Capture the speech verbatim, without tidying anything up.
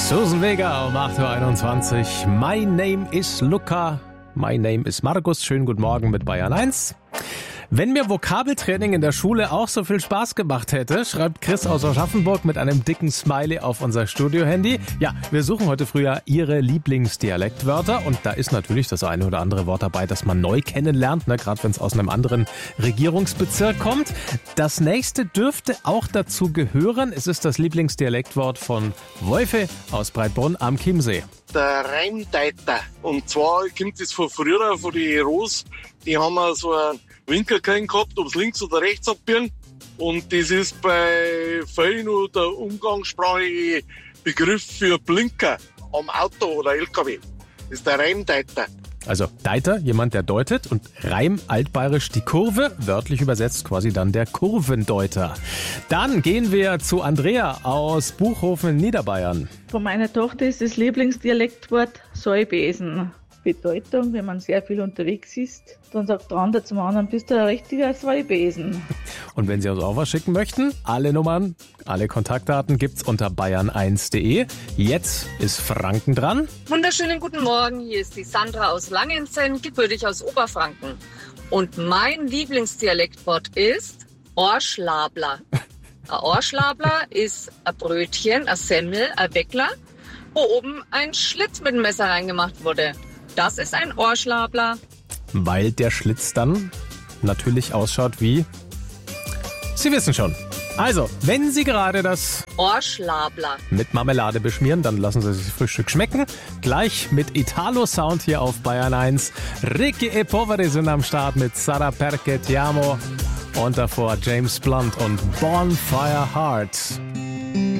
Susan Vega um acht Uhr einundzwanzig. My name is Luca. My name is Markus. Schönen guten Morgen mit Bayern eins. Wenn mir Vokabeltraining in der Schule auch so viel Spaß gemacht hätte, schreibt Chris aus Aschaffenburg mit einem dicken Smiley auf unser Studio-Handy. Ja, wir suchen heute früher Ihre Lieblingsdialektwörter und da ist natürlich das eine oder andere Wort dabei, das man neu kennenlernt, ne, gerade wenn es aus einem anderen Regierungsbezirk kommt. Das nächste dürfte auch dazu gehören. Es ist das Lieblingsdialektwort von Wolfe aus Breitbrunn am Chiemsee. Der Reimdeiter. Und zwar kommt das von früher, von den Ros. Die haben so einen Winkelkeil gehabt, ob es links oder rechts abbiegen. Und das ist bei vielen nur der umgangssprachliche Begriff für Blinker am Auto oder L K W. Das ist der Reimdeiter. Also Deiter, jemand, der deutet, und Reim, altbayerisch die Kurve, wörtlich übersetzt quasi dann der Kurvendeuter. Dann gehen wir zu Andrea aus Buchhofen in Niederbayern. Von meiner Tochter ist das Lieblingsdialektwort Säubesen. Bedeutung, wenn man sehr viel unterwegs ist, dann sagt der andere zum anderen, bist du ein richtiger Säubesen. Und wenn Sie uns auch was schicken möchten, alle Nummern, alle Kontaktdaten gibt's unter bayern eins punkt de. Jetzt ist Franken dran. Wunderschönen guten Morgen, hier ist die Sandra aus Langenzenn, gebürtig aus Oberfranken. Und mein Lieblingsdialektwort ist Ohrschlabler. Ein Ohrschlabler ist ein Brötchen, ein Semmel, ein Weckler, wo oben ein Schlitz mit dem Messer reingemacht wurde. Das ist ein Ohrschlabler. Weil der Schlitz dann natürlich ausschaut wie... Sie wissen schon. Also, wenn Sie gerade das Ohrschlabler mit Marmelade beschmieren, dann lassen Sie sich das Frühstück schmecken. Gleich mit Italo-Sound hier auf Bayern eins. Ricky e Poveri sind am Start mit Sarà perché ti amo. Und davor James Blunt und Bonfire Heart.